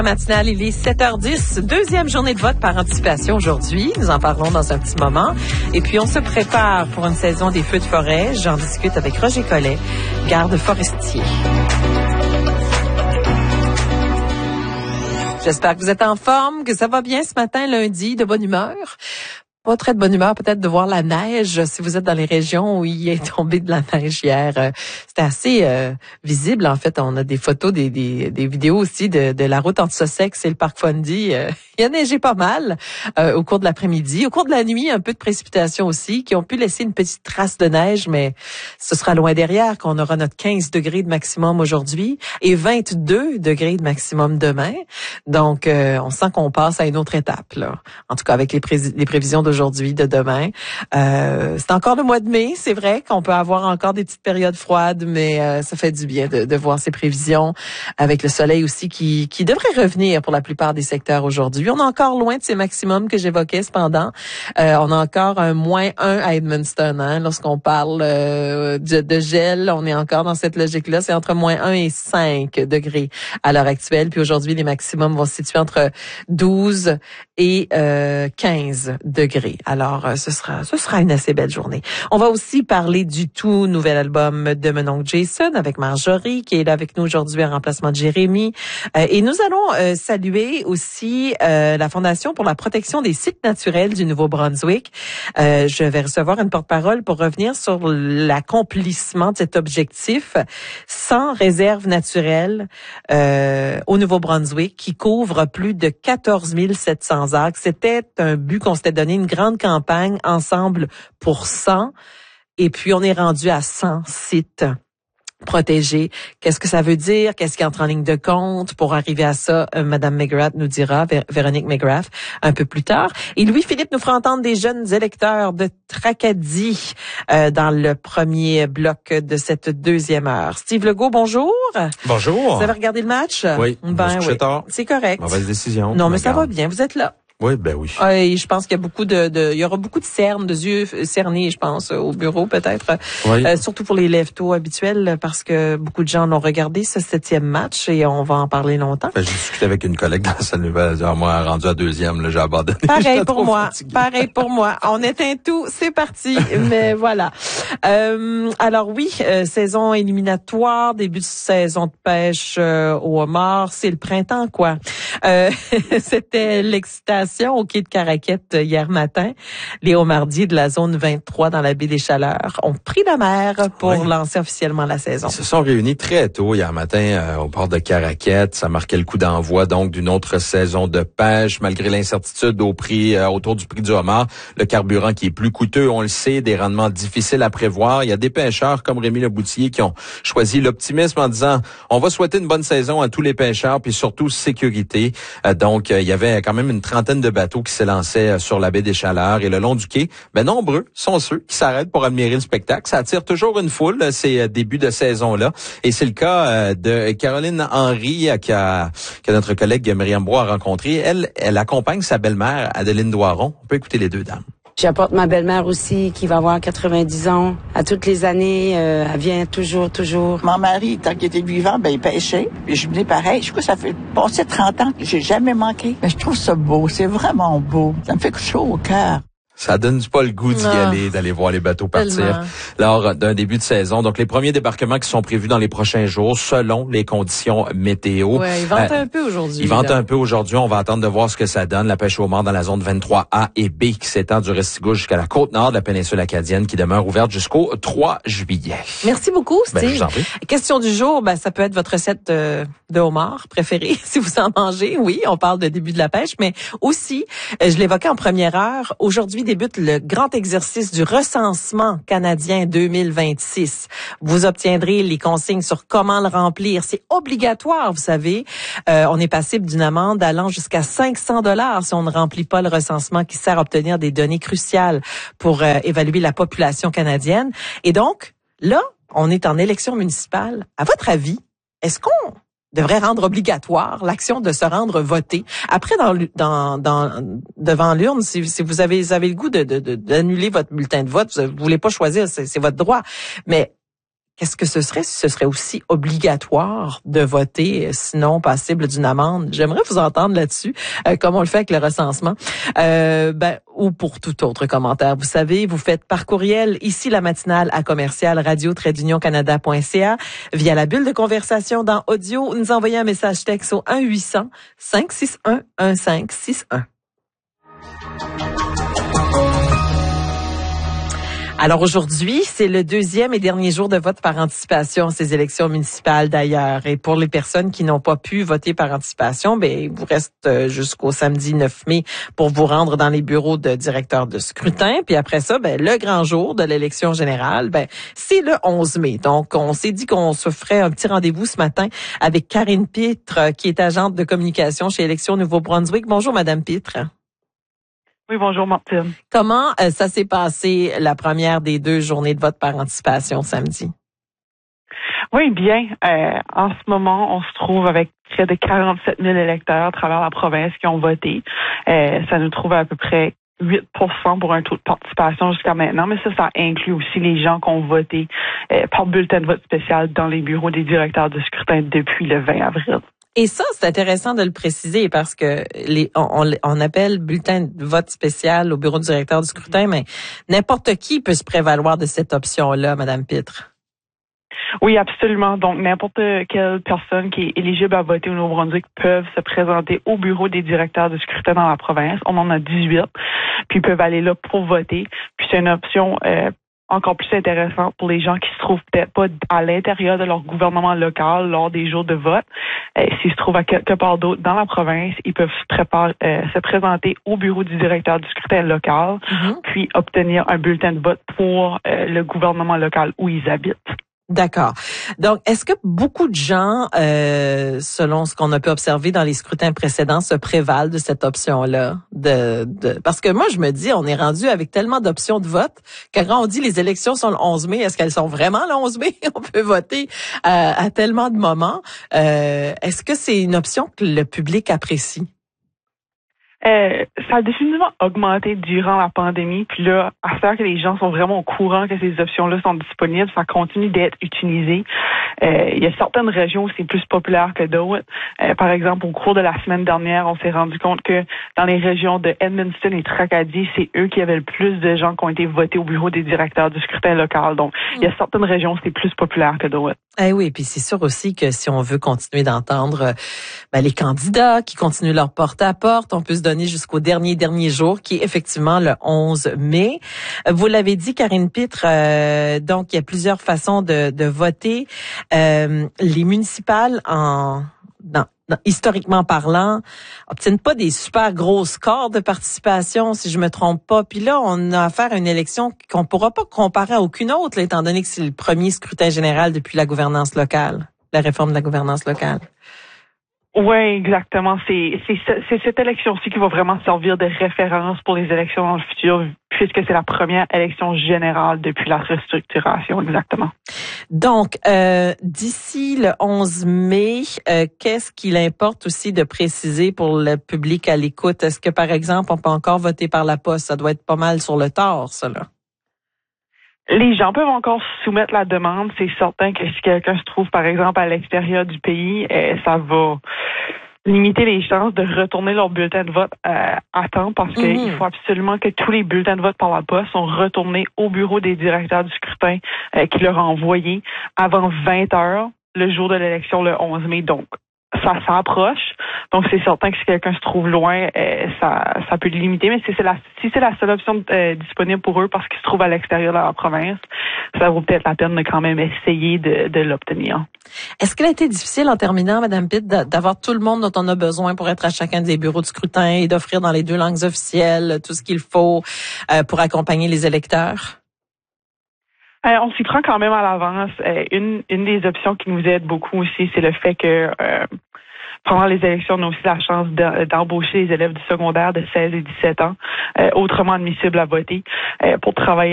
Matinale, il est 7h10, deuxième journée de vote par anticipation aujourd'hui. Nous en parlons dans un petit moment. Et puis, on se prépare pour une saison des feux de forêt. J'en discute avec Roger Collet, garde forestier. J'espère que vous êtes en forme, que ça va bien ce matin, lundi, de bonne humeur. Pas très de bonne humeur peut-être de voir la neige si vous êtes dans les régions où il est tombé de la neige hier. C'était assez visible en fait. On a des photos, des vidéos aussi de la route entre Sussex et le parc Fundy. Il a neigé pas mal au cours de l'après-midi. Au cours de la nuit, un peu de précipitations aussi qui ont pu laisser une petite trace de neige, mais ce sera loin derrière qu'on aura notre 15 degrés de maximum aujourd'hui et 22 degrés de maximum demain. Donc, on sent qu'on passe à une autre étape, là. En tout cas, avec les prévisions d'aujourd'hui, de demain. C'est encore le mois de mai, c'est vrai qu'on peut avoir encore des petites périodes froides, mais ça fait du bien de voir ces prévisions avec le soleil aussi qui devrait revenir pour la plupart des secteurs aujourd'hui. On est encore loin de ces maximums que j'évoquais cependant. On a encore un -1 à Edmundston, hein, lorsqu'on parle de gel, on est encore dans cette logique-là. C'est entre -1 et 5 degrés à l'heure actuelle. Puis aujourd'hui, les maximums vont se situer entre 12 et 15 degrés. Alors, ce sera une assez belle journée. On va aussi parler du tout nouvel album de mon oncle Jason avec Marjorie, qui est là avec nous aujourd'hui en remplacement de Jérémy. Et nous allons saluer aussi la Fondation pour la protection des sites naturels du Nouveau-Brunswick. Je vais recevoir une porte-parole pour revenir sur l'accomplissement de cet objectif sans réserve naturelle au Nouveau-Brunswick, qui couvre plus de 14 700 acres. C'était un but qu'on s'était donné, une grande campagne ensemble pour 100. Et puis, on est rendu à 100 sites protégés. Qu'est-ce que ça veut dire? Qu'est-ce qui entre en ligne de compte? Pour arriver à ça, Madame McGrath nous dira, Véronique McGrath, un peu plus tard. Et Louis-Philippe nous fera entendre des jeunes électeurs de Tracadie dans le premier bloc de cette deuxième heure. Steve Legault, bonjour. Bonjour. Vous avez regardé le match? Oui. Oui. C'est correct. Mauvaise décision. Non, mais ça va bien. Vous êtes là. Oui, ben oui. Et je pense qu'il y a beaucoup il y aura beaucoup de cernes, de yeux cernés, je pense, au bureau peut-être. Oui. Surtout pour les lève-tôt habituels, parce que beaucoup de gens l'ont regardé, ce 7e match, et on va en parler longtemps. J'ai discuté avec une collègue dans sa nouvelle. Moi, rendu à deuxième, là, j'ai abandonné. Pareil pour moi. Pareil pour moi. On éteint tout, c'est parti. Mais voilà. Alors oui, saison éliminatoire, début de saison de pêche au homard, c'est le printemps, quoi. C'était l'excitation au quai de Caraquette hier matin. Les homardiers de la zone 23 dans la baie des Chaleurs ont pris la mer pour lancer officiellement la saison. Ils se sont réunis très tôt hier matin au port de Caraquette. Ça marquait le coup d'envoi donc d'une autre saison de pêche, malgré l'incertitude autour du prix du homard. Le carburant qui est plus coûteux, on le sait, des rendements difficiles à prévoir. Il y a des pêcheurs comme Rémi Leboutillier qui ont choisi l'optimisme en disant on va souhaiter une bonne saison à tous les pêcheurs, puis surtout sécurité. Donc, il y avait quand même une trentaine de bateaux qui s'élançaient sur la baie des Chaleurs et le long du quai. Ben, nombreux sont ceux qui s'arrêtent pour admirer le spectacle. Ça attire toujours une foule, ces débuts de saison-là. Et c'est le cas de Caroline Henry, que notre collègue Myriam Bois a rencontré. Elle accompagne sa belle-mère, Adeline Doiron. On peut écouter les deux dames. J'apporte ma belle-mère aussi, qui va avoir 90 ans. À toutes les années, elle vient toujours. Mon mari, tant qu'il était vivant, il pêchait. Puis je venais pareil. Je crois que ça fait passer 30 ans que j'ai jamais manqué. Mais je trouve ça beau. C'est vraiment beau. Ça me fait chaud au cœur. Ça donne pas le goût d'y aller, d'aller voir les bateaux partir lors d'un début de saison. Donc, les premiers débarquements qui sont prévus dans les prochains jours, selon les conditions météo. Ouais, ils ventent un peu aujourd'hui. Ils ventent un peu aujourd'hui. On va attendre de voir ce que ça donne. La pêche au homard dans la zone 23A et B qui s'étend du Restigouche jusqu'à la côte nord de la péninsule acadienne qui demeure ouverte jusqu'au 3 juillet. Merci beaucoup, Steve. Je vous en prie. Question du jour, ça peut être votre recette de homard préférée, si vous en mangez. Oui, on parle de début de la pêche, mais aussi, je l'évoquais en première heure, aujourd'hui débute le grand exercice du recensement canadien 2026. Vous obtiendrez les consignes sur comment le remplir. C'est obligatoire, vous savez. On est passible d'une amende allant jusqu'à 500 $ si on ne remplit pas le recensement qui sert à obtenir des données cruciales pour évaluer la population canadienne. Et donc, là, on est en élection municipale. À votre avis, est-ce qu'on devrait rendre obligatoire l'action de se rendre voter? Après, devant l'urne, si vous avez le goût d'annuler votre bulletin de vote, vous voulez pas choisir, c'est votre droit. Mais qu'est-ce que ce serait si ce serait aussi obligatoire de voter, sinon passible d'une amende? J'aimerais vous entendre là-dessus, comme on le fait avec le recensement, ou pour tout autre commentaire. Vous savez, vous faites par courriel ici la matinale à commercial radio-canada.ca via la bulle de conversation dans audio. Nous envoyez un message texte au 1-800-561-1561. Alors aujourd'hui, c'est le deuxième et dernier jour de vote par anticipation à ces élections municipales d'ailleurs. Et pour les personnes qui n'ont pas pu voter par anticipation, il vous reste jusqu'au samedi 9 mai pour vous rendre dans les bureaux de directeurs de scrutin. Puis après ça, le grand jour de l'élection générale, c'est le 11 mai. Donc, on s'est dit qu'on se ferait un petit rendez-vous ce matin avec Karine Pitre, qui est agente de communication chez Élections Nouveau-Brunswick. Bonjour, Madame Pitre. Oui, bonjour Martine. Comment ça s'est passé la première des 2 journées de vote par anticipation samedi? Oui, bien. En ce moment, on se trouve avec près de 47 000 électeurs à travers la province qui ont voté. Ça nous trouve à peu près 8% pour un taux de participation jusqu'à maintenant, mais ça inclut aussi les gens qui ont voté par bulletin de vote spécial dans les bureaux des directeurs de scrutin depuis le 20 avril. Et ça, c'est intéressant de le préciser parce que on appelle bulletin de vote spécial au bureau du directeur du scrutin, mais n'importe qui peut se prévaloir de cette option-là, Madame Pitre. Oui, absolument. Donc, n'importe quelle personne qui est éligible à voter au Nouveau-Brunswick peuvent se présenter au bureau des directeurs de scrutin dans la province. On en a 18, puis ils peuvent aller là pour voter. Puis c'est une option encore plus intéressant pour les gens qui se trouvent peut-être pas à l'intérieur de leur gouvernement local lors des jours de vote. S'ils se trouvent à quelque part d'autre dans la province, ils peuvent se présenter au bureau du directeur du scrutin local, puis obtenir un bulletin de vote pour le gouvernement local où ils habitent. D'accord. Donc, est-ce que beaucoup de gens, selon ce qu'on a pu observer dans les scrutins précédents, se prévalent de cette option-là? Parce que moi, je me dis, on est rendu avec tellement d'options de vote que quand on dit les élections sont le 11 mai, est-ce qu'elles sont vraiment le 11 mai? On peut voter à tellement de moments. Est-ce que c'est une option que le public apprécie? Ça a définitivement augmenté durant la pandémie. Puis là, à ce que les gens sont vraiment au courant que ces options-là sont disponibles, ça continue d'être utilisé. Il y a certaines régions où c'est plus populaire que d'autres. Par exemple, au cours de la semaine dernière, on s'est rendu compte que dans les régions de Edmundston et Tracadie, c'est eux qui avaient le plus de gens qui ont été votés au bureau des directeurs du scrutin local. Donc, il y a certaines régions où c'est plus populaire que d'autres. Eh oui, puis c'est sûr aussi que si on veut continuer d'entendre les candidats qui continuent leur porte-à-porte, on peut se donner jusqu'au dernier jour, qui est effectivement le 11 mai. Vous l'avez dit, Karine Pitre, donc il y a plusieurs façons de voter. Les municipales, historiquement parlant, obtiennent pas des super gros scores de participation, si je me trompe pas. Puis là, on a affaire à une élection qu'on pourra pas comparer à aucune autre, là, étant donné que c'est le premier scrutin général depuis la gouvernance locale, la réforme de la gouvernance locale. Oui, exactement. C'est cette élection-ci qui va vraiment servir de référence pour les élections dans le futur, puisque c'est la première élection générale depuis la restructuration, exactement. Donc, d'ici le 11 mai, qu'est-ce qu'il importe aussi de préciser pour le public à l'écoute? Est-ce que, par exemple, on peut encore voter par la poste? Ça doit être pas mal sur le tard, ça, là. Les gens peuvent encore soumettre la demande. C'est certain que si quelqu'un se trouve, par exemple, à l'extérieur du pays, ça va limiter les chances de retourner leur bulletin de vote à temps parce qu'il faut absolument que tous les bulletins de vote par la poste sont retournés au bureau des directeurs du scrutin qui leur a envoyé avant 20 heures le jour de l'élection le 11 mai. Donc, ça s'approche. Donc, c'est certain que si quelqu'un se trouve loin, ça peut le limiter. Mais si c'est la seule option disponible pour eux parce qu'ils se trouvent à l'extérieur de la province, ça vaut peut-être la peine de quand même essayer de l'obtenir. Est-ce qu'il a été difficile, en terminant, Mme Pitt, d'avoir tout le monde dont on a besoin pour être à chacun des bureaux de scrutin et d'offrir dans les 2 langues officielles tout ce qu'il faut pour accompagner les électeurs? On s'y prend quand même à l'avance. Une des options qui nous aide beaucoup aussi, c'est le fait que pendant les élections, on a aussi la chance d'embaucher les élèves du secondaire de 16 et 17 ans, autrement admissibles à voter, pour travailler